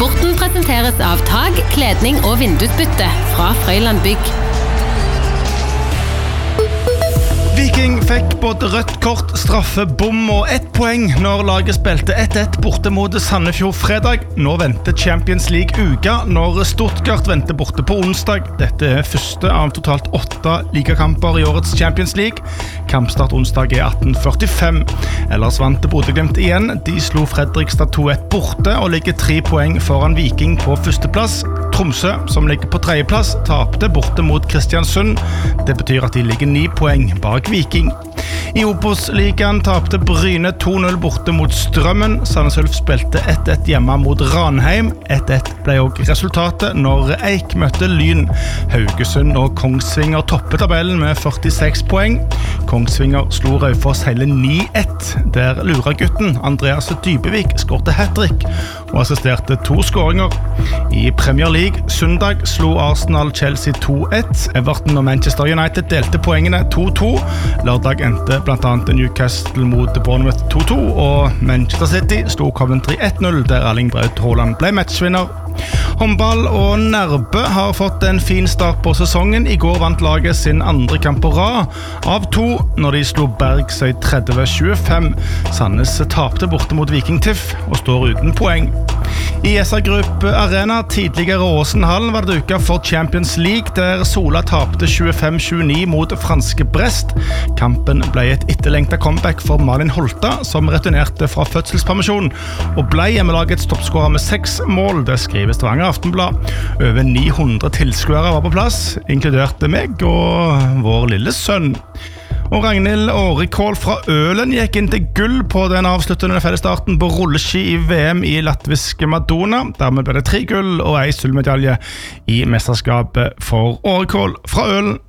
Sporten presenteres av Tag, kledning og vindusbytte fra Frøyland Bygg. Viking fikk både rødt kort, straffe, bom og 1 poeng når laget spilte 1-1 borte mot Sandefjord fredag. Nå venter Champions League-uka når Stuttgart venter borte på onsdag. Dette første av totalt 8 ligakamper i årets Champions League. Kampstart onsdag 18:45. Ellers vant Bodø Glimt igjen. De slo Fredrikstad 2-1 borte og ligger 3 poeng foran Viking på førsteplass. Tromsø, som ligger på tredjeplass, tapte borte mot Kristiansund. Det betyr at de ligger 9 poeng bak Viking. I Obos-ligaen tapte Bryne 2-0 borte mot Strømmen. Sandnes Ulf spilte 1-1 hjemme mot Ranheim. 1-1 ble også resultatet når Eik møtte Lyn. Haugesund og Kongsvinger toppet tabellen med 46 poeng. Kongsvinger slo Raufoss hele 9-1, der luragutten Andreas Dybevik skårte hat-trick og assisterte 2 skåringer. I Premier League søndag slo Arsenal Chelsea 2-1. Everton og Manchester United delte poengene 2-2. Lørdag endte blant annet Newcastle mot Bournemouth 2-2, og Manchester City slo Coventry 1-0, der Erling Braut Haaland ble matchvinner. Håndball og Nærbø har fått en fin start på sesongen. I går vant laget sin andre kamp på rad av 2 når de slo Bergsøy 30-25. Sandnes tapte borte mot Viking Tiff og står uten poeng. I SR Group Arena, tidligere Åsenhallen, var det uka for Champions League, der Sola tapte 25-29 mot franske Brest. Kampen ble et etterlengtet comeback for Malin Holta, som returnerte fra fødselspermisjon, og ble hjemmelagets toppskårer med 6 mål, det skriver Stavanger Aftenblad. Over 900 tilskuere var på plass, inkluderte meg og vår lille sønn. Og Ragnhild Årikål fra Ølen gikk inn til gull på den avsluttende fellesstarten på rulleski i VM i latviske Madonna. Dermed ble det 3 gull og 1 sølvmedalje i mesterskapet for Årikål fra Ølen.